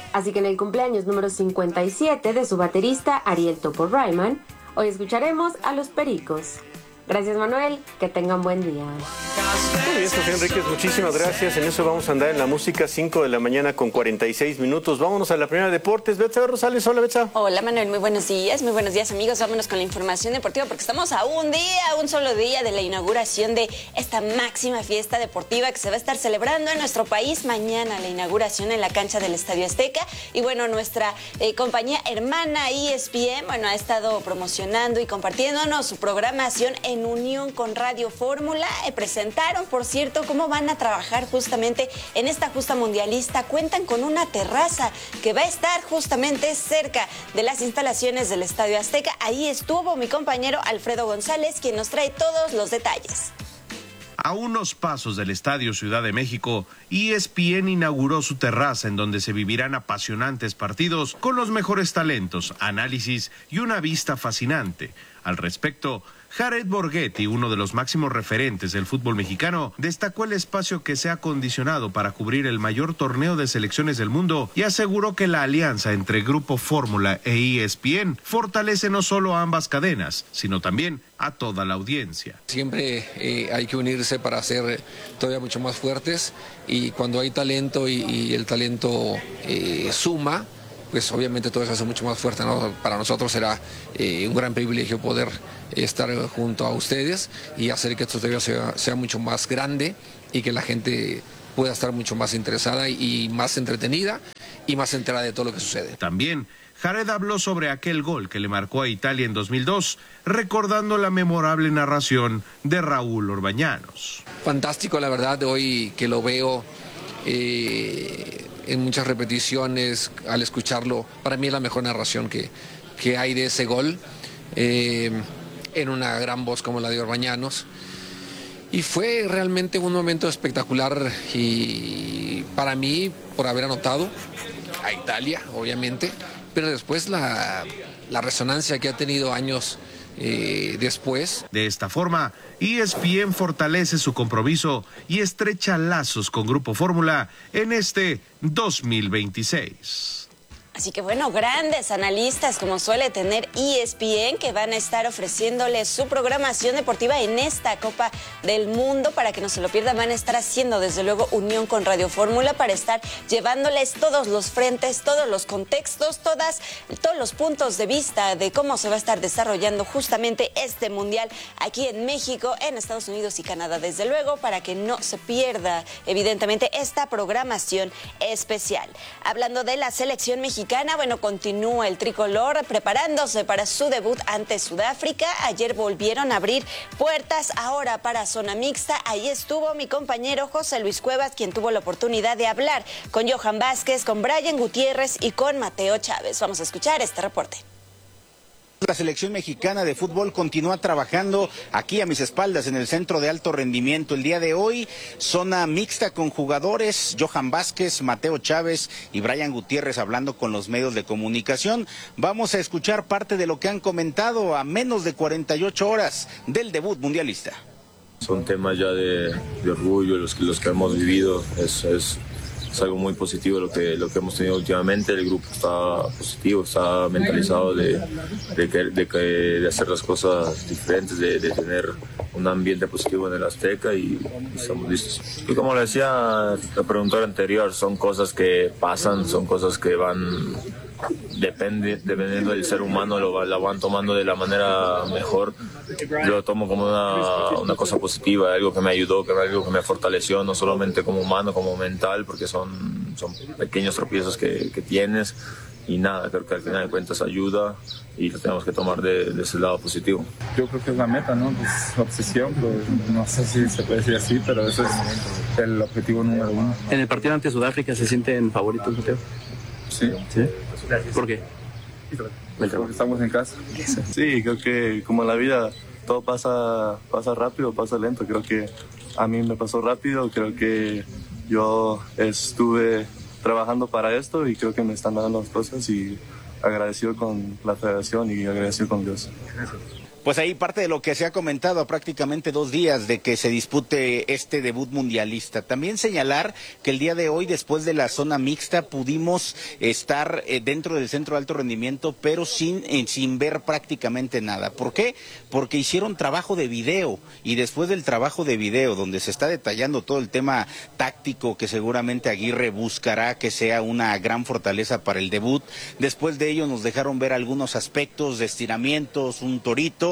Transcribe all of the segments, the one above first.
Así que en el cumpleaños número 57 de su baterista Ariel Topo Ryman, hoy escucharemos a Los Pericos. Gracias, Manuel, que tengan buen día. Muy bien, Sofía Enríquez, muchísimas gracias. En eso vamos a andar en la música, 5 de la mañana con 46 minutos. Vámonos a la primera de deportes. Betsa Rosales, hola, Betsa. Hola, Manuel, muy buenos días, amigos. Vámonos con la información deportiva porque estamos a un solo día de la inauguración de esta máxima fiesta deportiva que se va a estar celebrando en nuestro país mañana, la inauguración en la cancha del Estadio Azteca. Y bueno, nuestra compañía hermana ESPN, ha estado promocionando y compartiéndonos su programación en unión con Radio Fórmula. Presentaron, por cierto, cómo van a trabajar justamente en esta justa mundialista. Cuentan con una terraza que va a estar justamente cerca de las instalaciones del Estadio Azteca. Ahí estuvo mi compañero Alfredo González, quien nos trae todos los detalles. A unos pasos del Estadio Ciudad de México, ESPN inauguró su terraza en donde se vivirán apasionantes partidos con los mejores talentos, análisis y una vista fascinante. Al respecto, Jared Borghetti, uno de los máximos referentes del fútbol mexicano, destacó el espacio que se ha acondicionado para cubrir el mayor torneo de selecciones del mundo y aseguró que la alianza entre Grupo Fórmula e ESPN fortalece no solo a ambas cadenas, sino también a toda la audiencia. Siempre hay que unirse para ser todavía mucho más fuertes, y cuando hay talento y el talento suma, pues obviamente todo eso hace mucho más fuerte, ¿no? Para nosotros será un gran privilegio poder estar junto a ustedes y hacer que esto todavía sea mucho más grande y que la gente pueda estar mucho más interesada y más entretenida y más enterada de todo lo que sucede. También Jared habló sobre aquel gol que le marcó a Italia en 2002, recordando la memorable narración de Raúl Orbañanos. Fantástico, la verdad, hoy que lo veo en muchas repeticiones, al escucharlo, para mí es la mejor narración que hay de ese gol, en una gran voz como la de Orbañanos. Y fue realmente un momento espectacular y para mí, por haber anotado a Italia, obviamente, pero después la resonancia que ha tenido años después. De esta forma, ESPN fortalece su compromiso y estrecha lazos con Grupo Fórmula en este 2026. Así que bueno, grandes analistas como suele tener ESPN que van a estar ofreciéndoles su programación deportiva en esta Copa del Mundo. Para que no se lo pierdan, van a estar haciendo desde luego unión con Radio Fórmula para estar llevándoles todos los frentes, todos los contextos, todos los puntos de vista de cómo se va a estar desarrollando justamente este mundial aquí en México, en Estados Unidos y Canadá, desde luego, para que no se pierda evidentemente esta programación especial. Hablando de la selección mexicana, continúa el tricolor preparándose para su debut ante Sudáfrica. Ayer volvieron a abrir puertas ahora para zona mixta. Ahí estuvo mi compañero José Luis Cuevas, quien tuvo la oportunidad de hablar con Johan Vázquez, con Brian Gutiérrez y con Mateo Chávez. Vamos a escuchar este reporte. La selección mexicana de fútbol continúa trabajando aquí a mis espaldas en el centro de alto rendimiento. El día de hoy, zona mixta con jugadores, Johan Vázquez, Mateo Chávez y Brian Gutiérrez hablando con los medios de comunicación. Vamos a escuchar parte de lo que han comentado a menos de 48 horas del debut mundialista. Son temas ya de orgullo, los que hemos vivido, es algo muy positivo lo que hemos tenido últimamente. El grupo está positivo, está mentalizado de hacer las cosas diferentes, de tener un ambiente positivo en el Azteca y estamos listos. Y como le decía la pregunta anterior, son cosas que pasan, son cosas que van, dependiendo del ser humano, la van tomando de la manera mejor. Yo lo tomo como una cosa positiva, algo que me ayudó, algo que me fortaleció, no solamente como humano, como mental, porque son pequeños tropiezos que tienes y nada, creo que al final de cuentas ayuda y lo tenemos que tomar de ese lado positivo. Yo creo que es la meta, ¿no? Pues obsesión, pues no sé si se puede decir así, pero ese es el objetivo número uno. ¿En el partido ante Sudáfrica se sienten favoritos, Mateo? Sí. ¿Sí? ¿Por qué? Porque estamos en casa. Sí, creo que como en la vida todo pasa rápido, pasa lento. Creo que a mí me pasó rápido, creo que yo estuve trabajando para esto y creo que me están dando las cosas y agradecido con la federación y agradecido con Dios. Pues ahí parte de lo que se ha comentado a prácticamente 2 días de que se dispute este debut mundialista. También señalar que el día de hoy, después de la zona mixta, pudimos estar dentro del centro de alto rendimiento, pero sin ver prácticamente nada. ¿Por qué? Porque hicieron trabajo de video, y después del trabajo de video, donde se está detallando todo el tema táctico que seguramente Aguirre buscará que sea una gran fortaleza para el debut, después de ello nos dejaron ver algunos aspectos de estiramientos, un torito,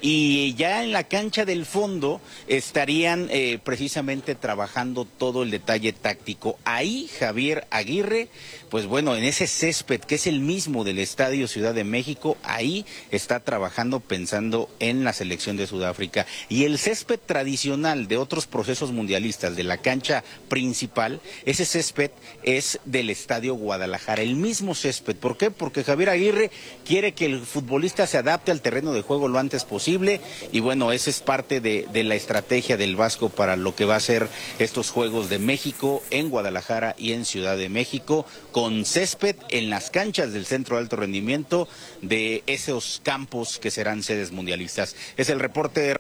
y ya en la cancha del fondo estarían precisamente trabajando todo el detalle táctico. Ahí Javier Aguirre, pues bueno, en ese césped que es el mismo del Estadio Ciudad de México, ahí está trabajando pensando en la selección de Sudáfrica. Y el césped tradicional de otros procesos mundialistas, de la cancha principal, ese césped es del Estadio Guadalajara, el mismo césped. ¿Por qué? Porque Javier Aguirre quiere que el futbolista se adapte al terreno de juego lo antes posible, y bueno, esa es parte de la estrategia del Vasco para lo que va a ser estos Juegos de México en Guadalajara y en Ciudad de México, con césped en las canchas del Centro de Alto Rendimiento de esos campos que serán sedes mundialistas. Es el reporte.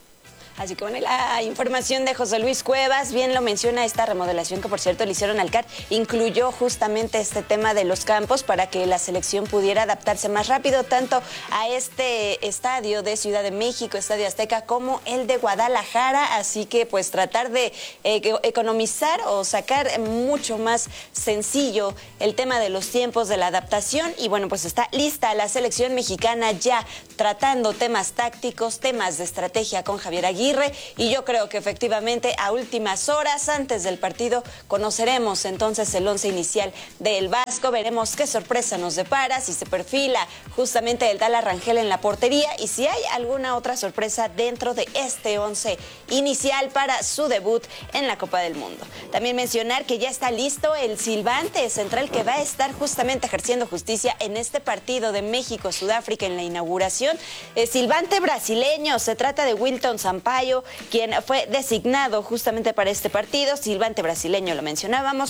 Así que bueno, la información de José Luis Cuevas, bien lo menciona, esta remodelación que por cierto le hicieron al CAR, incluyó justamente este tema de los campos para que la selección pudiera adaptarse más rápido tanto a este estadio de Ciudad de México, Estadio Azteca, como el de Guadalajara, así que pues tratar de economizar o sacar mucho más sencillo el tema de los tiempos de la adaptación. Y bueno, pues está lista la selección mexicana ya tratando temas tácticos, temas de estrategia con Javier Aguirre. Y yo creo que efectivamente a últimas horas antes del partido conoceremos entonces el 11 inicial del Vasco, veremos qué sorpresa nos depara, si se perfila justamente el Dala Rangel en la portería y si hay alguna otra sorpresa dentro de este 11 inicial para su debut en la Copa del Mundo. También mencionar que ya está listo el silbante central que va a estar justamente ejerciendo justicia en este partido de México-Sudáfrica en la inauguración. Silbante brasileño, se trata de Wilton Sampaio, quien fue designado justamente para este partido. Silbante brasileño, lo mencionábamos,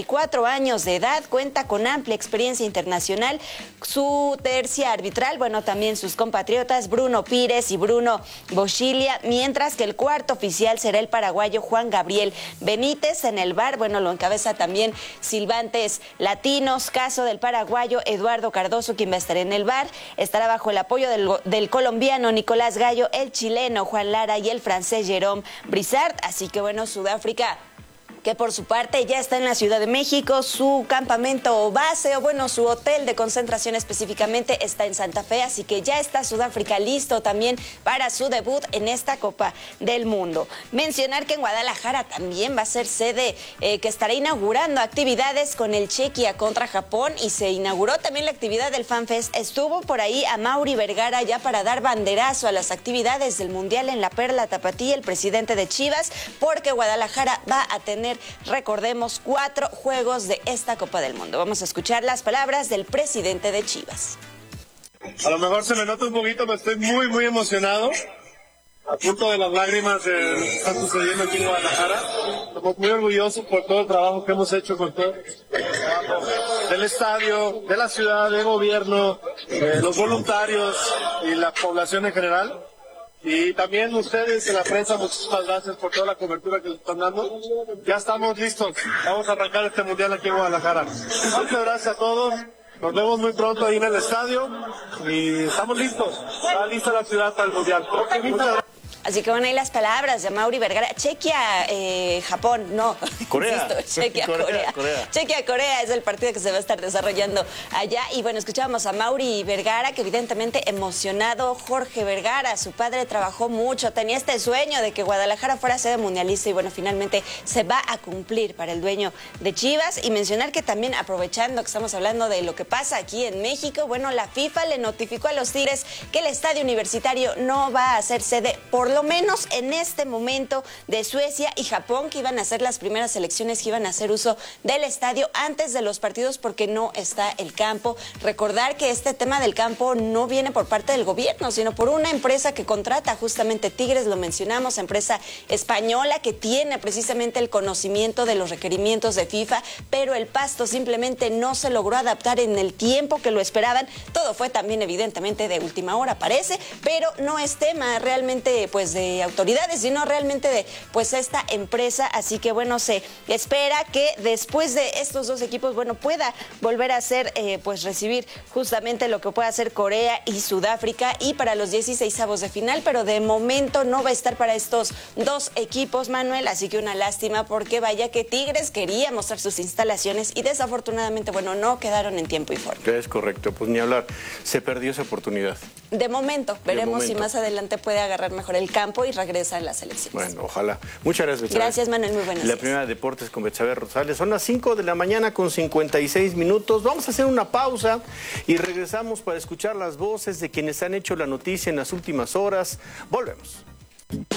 44 años de edad, cuenta con amplia experiencia internacional. Su tercia arbitral, bueno, también sus compatriotas Bruno Pires y Bruno Boschilia, mientras que el cuarto oficial será el paraguayo Juan Gabriel Benítez. En el VAR, bueno, lo encabeza también silbantes latinos, caso del paraguayo Eduardo Cardoso, quien va a estar en el VAR. Estará bajo el apoyo del colombiano Nicolás Gallo, el chileno Juan Lara y el francés Jérôme Brissard. Así que bueno, Sudáfrica, que por su parte ya está en la Ciudad de México, su campamento o base, o bueno, su hotel de concentración específicamente está en Santa Fe, así que ya está Sudáfrica listo también para su debut en esta Copa del Mundo. Mencionar que en Guadalajara también va a ser sede que estará inaugurando actividades con el Chequia contra Japón, y se inauguró también la actividad del FanFest. Estuvo por ahí Amaury Vergara ya para dar banderazo a las actividades del Mundial en la Perla Tapatía, el presidente de Chivas, porque Guadalajara va a tener, recordemos, 4 juegos de esta Copa del Mundo. Vamos a escuchar las palabras del presidente de Chivas. A lo mejor se me nota un poquito, pero estoy muy emocionado, a punto de las lágrimas de lo que está sucediendo aquí en Guadalajara. Estamos muy orgullosos por todo el trabajo que hemos hecho con todo el trabajo del estadio, de la ciudad, del gobierno, los voluntarios y la población en general. Y también ustedes en la prensa, muchísimas gracias por toda la cobertura que les están dando. Ya estamos listos, vamos a arrancar este mundial aquí en Guadalajara. Muchas gracias a todos, nos vemos muy pronto ahí en el estadio y estamos listos. Está lista la ciudad para el mundial. Muchas gracias. Así que bueno, ahí las palabras de Amaury Vergara. Chequia, Japón, no. Corea. Insisto, Chequia, Corea. Chequia, Corea es el partido que se va a estar desarrollando allá. Y bueno, escuchábamos a Amaury Vergara, que evidentemente emocionado. Jorge Vergara, su padre trabajó mucho, tenía este sueño de que Guadalajara fuera sede mundialista y bueno, finalmente se va a cumplir para el dueño de Chivas. Y mencionar que también, aprovechando que estamos hablando de lo que pasa aquí en México, bueno, la FIFA le notificó a los Tigres que el estadio universitario no va a ser sede por lo menos en este momento, de Suecia y Japón, que iban a ser las primeras selecciones que iban a hacer uso del estadio antes de los partidos porque no está el campo. Recordar que este tema del campo no viene por parte del gobierno, sino por una empresa que contrata justamente Tigres, lo mencionamos, empresa española que tiene precisamente el conocimiento de los requerimientos de FIFA, pero el pasto simplemente no se logró adaptar en el tiempo que lo esperaban. Todo fue también evidentemente de última hora, parece, pero no es tema realmente pues de autoridades, sino realmente de pues esta empresa. Así que bueno, se espera que después de estos dos equipos, bueno, pueda volver a hacer pues recibir justamente lo que pueda hacer Corea y Sudáfrica, y para los 16avos de final, pero de momento no va a estar para estos dos equipos, Manuel, así que una lástima, porque vaya que Tigres quería mostrar sus instalaciones y desafortunadamente, bueno, no quedaron en tiempo y forma. Es correcto, pues ni hablar, se perdió esa oportunidad. De momento, veremos si más adelante puede agarrar mejor el campo y regresa a las elecciones. Bueno, ojalá. Muchas gracias, Betsabe. Gracias, Manuel, muy buenas La días. primera de Deportes con Betsabe Rosales. Son las 5 de la mañana con 56 minutos. Vamos a hacer una pausa y regresamos para escuchar las voces de quienes han hecho la noticia en las últimas horas. Volvemos.